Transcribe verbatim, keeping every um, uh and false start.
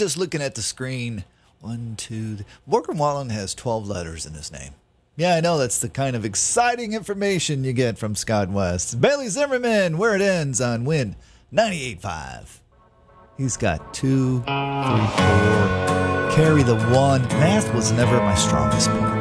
just looking at the screen. One, two. Th- Morgan Wallen has twelve letters in his name. Yeah, I know. That's the kind of exciting information you get from Scott West. Bailey Zimmerman, where it ends on Win ninety-eight point five. He's got two, three, four. Carry the one. Math was never my strongest point.